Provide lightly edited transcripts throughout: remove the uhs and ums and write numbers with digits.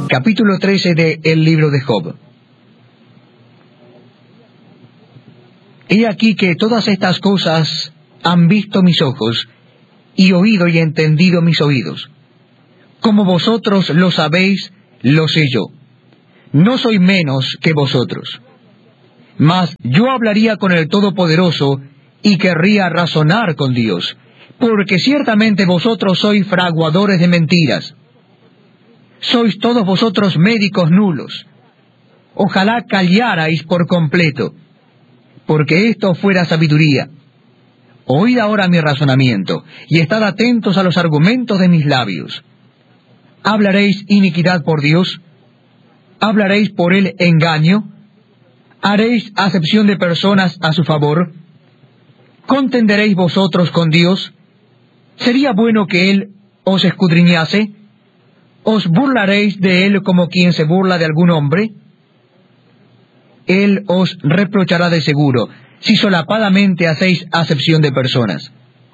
Capítulo 13 de El libro de Job. He aquí que todas estas cosas han visto mis ojos, y oído y entendido mis oídos. Como vosotros lo sabéis, lo sé yo. No soy menos que vosotros. Mas yo hablaría con el Todopoderoso, y querría razonar con Dios, porque ciertamente vosotros sois fraguadores de mentiras. Sois todos vosotros médicos nulos. Ojalá callarais por completo, porque esto fuera sabiduría. Oíd ahora mi razonamiento, y estad atentos a los argumentos de mis labios. ¿Hablaréis iniquidad por Dios? ¿Hablaréis por él engaño? ¿Haréis acepción de personas a su favor? ¿Contenderéis vosotros con Dios? ¿Sería bueno que él os escudriñase? ¿Os burlaréis de él como quien se burla de algún hombre? Él os reprochará de seguro, si solapadamente hacéis acepción de personas.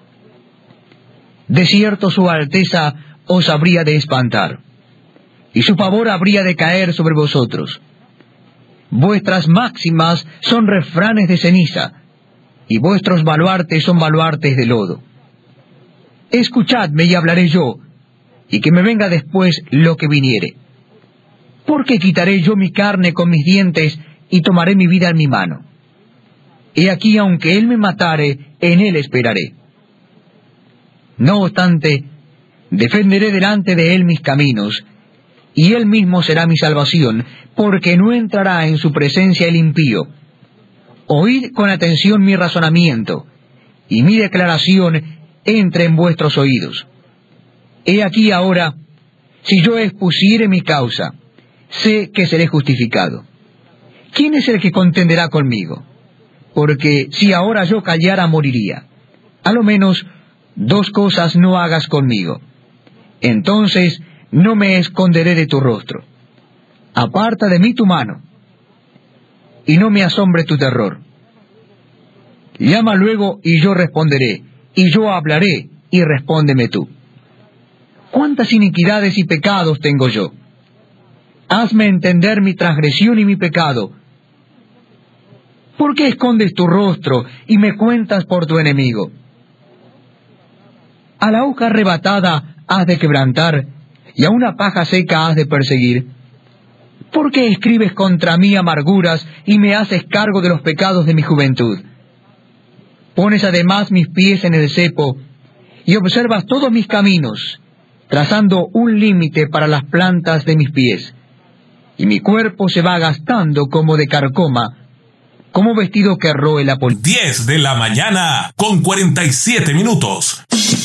De cierto su alteza os habría de espantar, y su favor habría de caer sobre vosotros. Vuestras máximas son refranes de ceniza, y vuestros baluartes son baluartes de lodo. Escuchadme y hablaré yo, y que me venga después lo que viniere. Porque quitaré yo mi carne con mis dientes, y tomaré mi vida en mi mano. He aquí, aunque él me matare, en él esperaré. No obstante, defenderé delante de él mis caminos, y él mismo será mi salvación, porque no entrará en su presencia el impío. Oíd con atención mi razonamiento, y mi declaración entre en vuestros oídos. He aquí ahora, si yo expusiere mi causa, sé que seré justificado. ¿Quién es el que contenderá conmigo? Porque si ahora yo callara, moriría. A lo menos 2 cosas no hagas conmigo. Entonces no me esconderé de tu rostro. Aparta de mí tu mano, y no me asombre tu terror. Llama luego, y yo responderé, y yo hablaré, y respóndeme tú. ¿Cuántas iniquidades y pecados tengo yo? Hazme entender mi transgresión y mi pecado. ¿Por qué escondes tu rostro y me cuentas por tu enemigo? A la hoja arrebatada has de quebrantar, y a una paja seca has de perseguir. ¿Por qué escribes contra mí amarguras y me haces cargo de los pecados de mi juventud? Pones además mis pies en el cepo, y observas todos mis caminos, trazando un límite para las plantas de mis pies. Y mi cuerpo se va gastando como de carcoma, como vestido que roe la polilla. 10 de la mañana con 47 minutos.